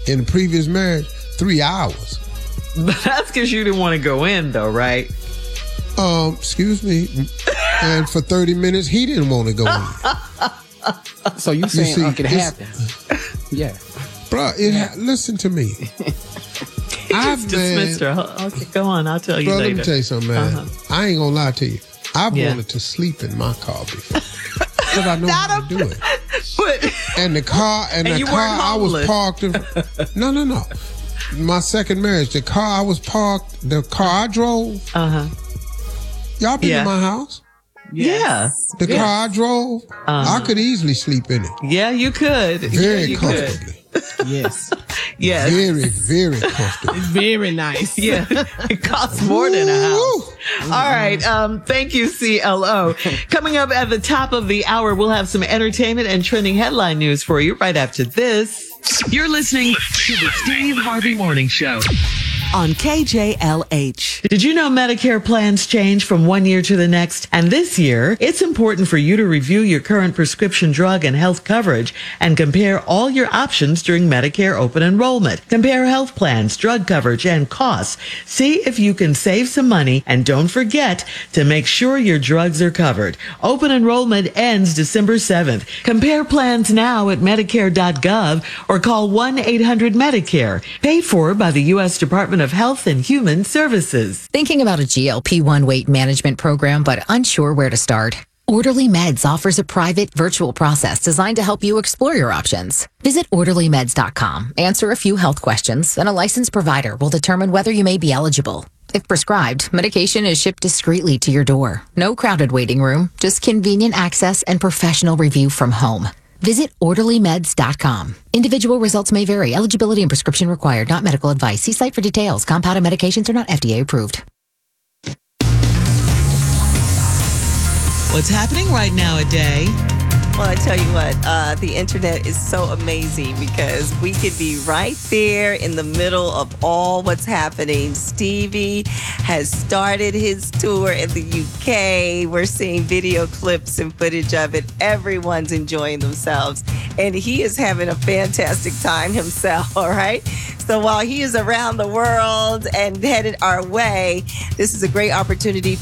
in the previous marriage, 3 hours. But that's because you didn't want to go in, though, right? Excuse me. And for 30 minutes, he didn't want to go in. So you saying it happened? Yeah. Bro, listen to me. I've dismissed her. Okay, go on. I'll tell you later. Let me tell you something, man. I ain't gonna lie to you. I've wanted to sleep in my car before. Because I know how to do it. And the car I was parked in. No. My second marriage, the car I was parked, the car I drove. Y'all been in my house? Yes. The car I drove, I could easily sleep in it. Yeah, you could. Very comfortably. Yes. Yes. Very, very comfortable. Very nice. Yeah. It costs more than a house. All right. Thank you, CLO. Coming up at the top of the hour, we'll have some entertainment and trending headline news for you right after this. You're listening to the Steve Harvey Morning Show on KJLH. Did you know Medicare plans change from one year to the next? And this year, it's important for you to review your current prescription drug and health coverage and compare all your options during Medicare open enrollment. Compare health plans, drug coverage, and costs. See if you can save some money, and don't forget to make sure your drugs are covered. Open enrollment ends December 7th. Compare plans now at Medicare.gov or call 1-800-MEDICARE. Paid for by the U.S. Department of Health and Human Services. Thinking about a GLP-1 weight management program but unsure where to start? Orderly Meds offers a private virtual process designed to help you explore your options. Visit orderlymeds.com, answer a few health questions, and a licensed provider will determine whether you may be eligible. If prescribed, medication is shipped discreetly to your door. No crowded waiting room, just convenient access and professional review from home. Visit orderlymeds.com. Individual results may vary. Eligibility and prescription required. Not medical advice. See site for details. Compounded medications are not FDA approved. What's happening right now, Aday? Well, I tell you what, the internet is so amazing because we could be right there in the middle of all what's happening. Stevie has started his tour in the UK. We're seeing video clips and footage of it. Everyone's enjoying themselves. And he is having a fantastic time himself, all right? So while he is around the world and headed our way, this is a great opportunity